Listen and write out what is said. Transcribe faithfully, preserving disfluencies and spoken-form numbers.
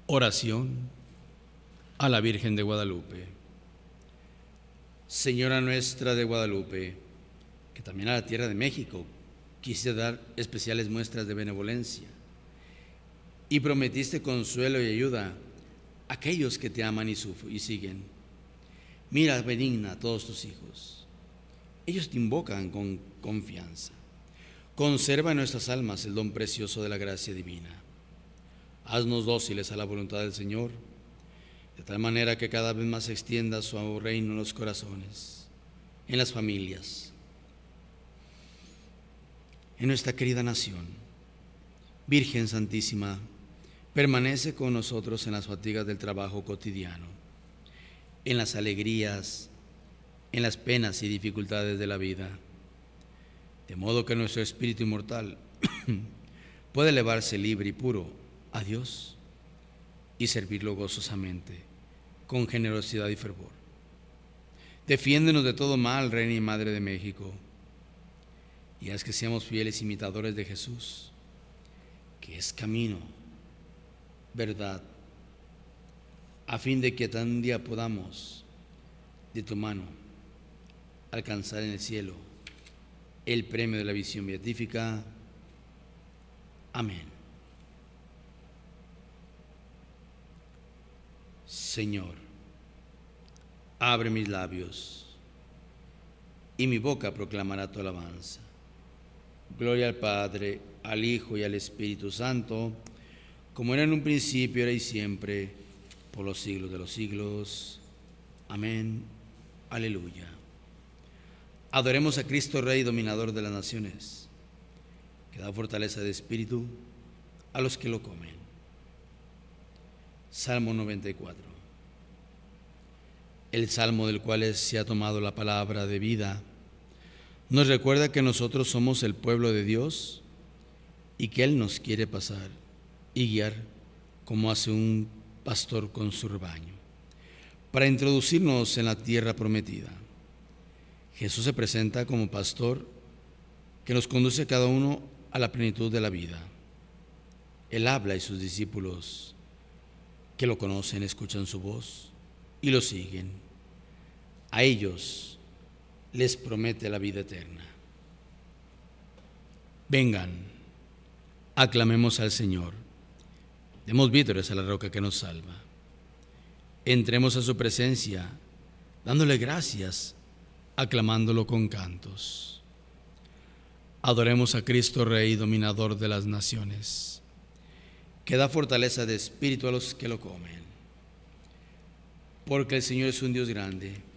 Oración a la Virgen de Guadalupe. Señora nuestra de Guadalupe, que también a la tierra de México quise dar especiales muestras de benevolencia y prometiste consuelo y ayuda a aquellos que te aman y, sufren, y siguen. Mira benigna a todos tus hijos. Ellos te invocan con confianza. Conserva en nuestras almas el don precioso de la gracia divina. Haznos dóciles a la voluntad del Señor, de tal manera que cada vez más se extienda su reino en los corazones, en las familias, en nuestra querida nación. Virgen Santísima, permanece con nosotros en las fatigas del trabajo cotidiano, en las alegrías, en las penas y dificultades de la vida, de modo que nuestro espíritu inmortal pueda elevarse libre y puro a Dios y servirlo gozosamente, con generosidad y fervor. Defiéndenos de todo mal, Reina y Madre de México, y haz que seamos fieles imitadores de Jesús, que es camino, verdad, a fin de que tan día podamos, de tu mano, alcanzar en el cielo el premio de la visión beatífica. Amén. Señor, abre mis labios y mi boca proclamará tu alabanza. Gloria al Padre, al Hijo y al Espíritu Santo, como era en un principio, ahora y siempre, por los siglos de los siglos. Amén. Aleluya. Adoremos a Cristo Rey, dominador de las naciones, que da fortaleza de espíritu a los que lo comen. Salmo noventa y cuatro. El salmo del cual se ha tomado la palabra de vida nos recuerda que nosotros somos el pueblo de Dios y que Él nos quiere pasar y guiar como hace un pastor con su rebaño, para introducirnos en la tierra prometida. Jesús se presenta como pastor que nos conduce a cada uno a la plenitud de la vida. Él habla y sus discípulos que lo conocen, escuchan su voz y lo siguen. A ellos les promete la vida eterna. Vengan, aclamemos al Señor, demos vítores a la roca que nos salva. Entremos a su presencia, dándole gracias, aclamándolo con cantos. Adoremos a Cristo Rey, dominador de las naciones, que da fortaleza de espíritu a los que lo comen. Porque el Señor es un Dios grande,